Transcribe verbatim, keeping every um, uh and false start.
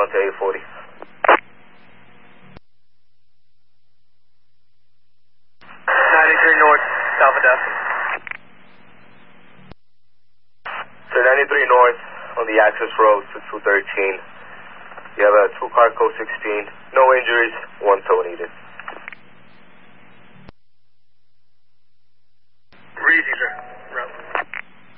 onto eight forty. ninety-three North, Salvador. So ninety-three North on the access road to two thirteen. You have a two-car code sixteen. No injuries, one tow needed.